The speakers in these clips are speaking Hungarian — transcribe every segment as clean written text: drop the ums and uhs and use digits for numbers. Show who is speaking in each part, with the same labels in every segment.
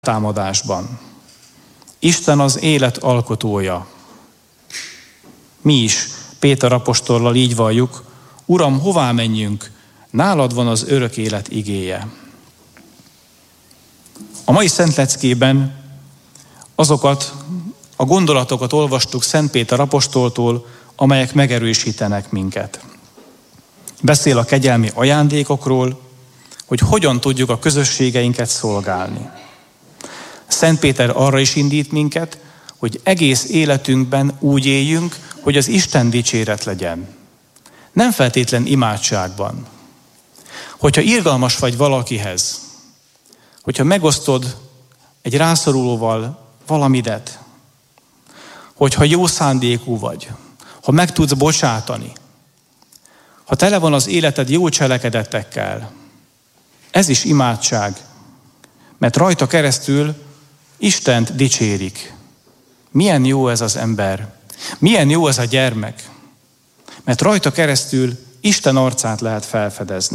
Speaker 1: támadásban. Isten az élet alkotója. Mi is Péter apostollal így valljuk: Uram, hová menjünk? Nálad van az örök élet igéje. A mai szentleckében azokat a gondolatokat olvastuk Szent Péter apostoltól, amelyek megerősítenek minket. Beszél a kegyelmi ajándékokról, hogy hogyan tudjuk a közösségeinket szolgálni. Szent Péter arra is indít minket, hogy egész életünkben úgy éljünk, hogy az Isten dicséret legyen. Nem feltétlen imádságban. Hogyha irgalmas vagy valakihez, hogyha megosztod egy rászorulóval valamidet, hogyha jó szándékú vagy, ha meg tudsz bocsátani, ha tele van az életed jó cselekedetekkel, ez is imádság, mert rajta keresztül Istent dicsérik. Milyen jó ez az ember, milyen jó ez a gyermek, mert rajta keresztül Isten arcát lehet felfedezni.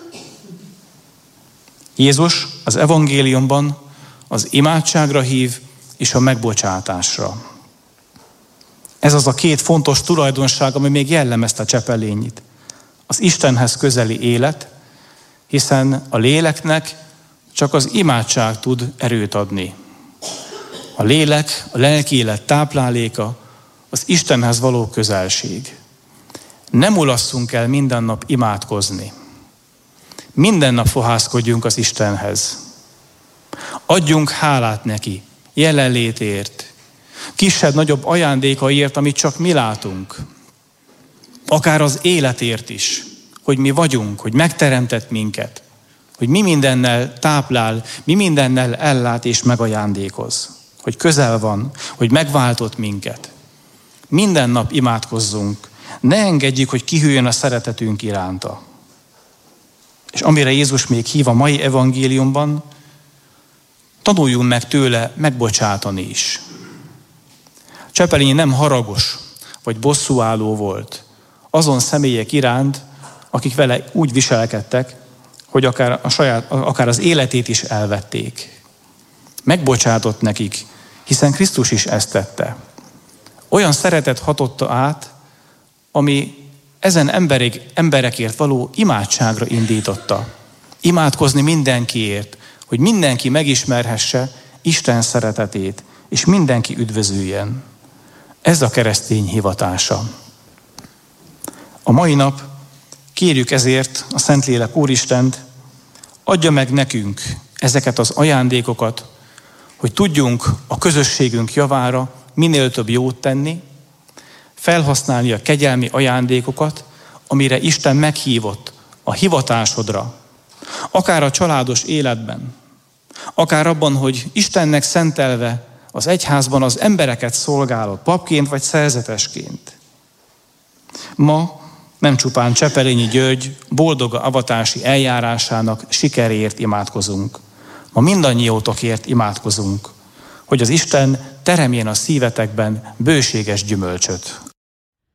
Speaker 1: Jézus az evangéliumban az imádságra hív és a megbocsátásra. Ez az a két fontos tulajdonság, ami még jellemezte a Csepelényit. Az Istenhez közeli élet, hiszen a léleknek csak az imádság tud erőt adni. A lélek, a lelki élet tápláléka az Istenhez való közelség. Nem mulasszunk el minden nap imádkozni. Minden nap fohászkodjunk az Istenhez. Adjunk hálát neki, jelenlétért, kisebb-nagyobb ajándékaiért, amit csak mi látunk. Akár az életért is, hogy mi vagyunk, hogy megteremtett minket, hogy mi mindennel táplál, mi mindennel ellát és megajándékoz, hogy közel van, hogy megváltott minket. Minden nap imádkozzunk, ne engedjük, hogy kihűljön a szeretetünk iránta. És amire Jézus még hív a mai evangéliumban, tanuljunk meg tőle megbocsátani is. Csepelényi nem haragos vagy bosszúálló volt azon személyek iránt, akik vele úgy viselkedtek, hogy akár az életét is elvették. Megbocsátott nekik, hiszen Krisztus is ezt tette. Olyan szeretet hatotta át, ami ezen emberekért való imádságra indította. Imádkozni mindenkiért, hogy mindenki megismerhesse Isten szeretetét, és mindenki üdvözüljen. Ez a keresztény hivatása. A mai nap kérjük ezért a Szentlélek Úristent, adja meg nekünk ezeket az ajándékokat, hogy tudjunk a közösségünk javára minél több jót tenni, felhasználni a kegyelmi ajándékokat, amire Isten meghívott a hivatásodra, akár a családos életben, akár abban, hogy Istennek szentelve az egyházban az embereket szolgálod, papként vagy szerzetesként. Ma nem csupán Csepelényi György boldog avatási eljárásának sikeréért imádkozunk. Ma mindannyiótokért imádkozunk, hogy az Isten teremjen a szívetekben bőséges gyümölcsöt.